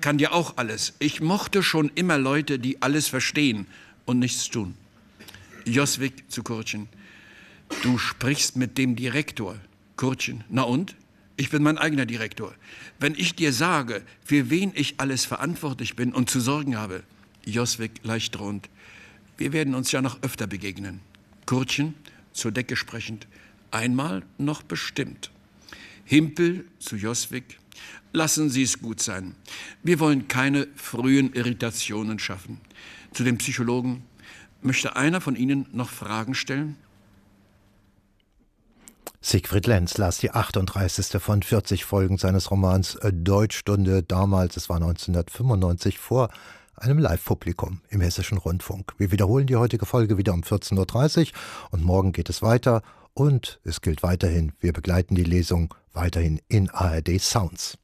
kann ja auch alles. Ich mochte schon immer Leute, die alles verstehen und nichts tun. Joswig zu Kurtchen. Du sprichst mit dem Direktor. Kurtchen. Na und? Ich bin mein eigener Direktor. Wenn ich dir sage, für wen ich alles verantwortlich bin und zu sorgen habe. Joswig leicht drohend. Wir werden uns ja noch öfter begegnen. Kurtchen, zur Decke sprechend. Einmal noch bestimmt. Himpel zu Joswig. Lassen Sie es gut sein. Wir wollen keine frühen Irritationen schaffen. Zu dem Psychologen. Möchte einer von Ihnen noch Fragen stellen? Siegfried Lenz las die 38. von 40 Folgen seines Romans Deutschstunde, damals, es war 1995, vor einem Live-Publikum im Hessischen Rundfunk. Wir wiederholen die heutige Folge wieder um 14.30 Uhr und morgen geht es weiter und es gilt weiterhin, wir begleiten die Lesung weiterhin in ARD Sounds.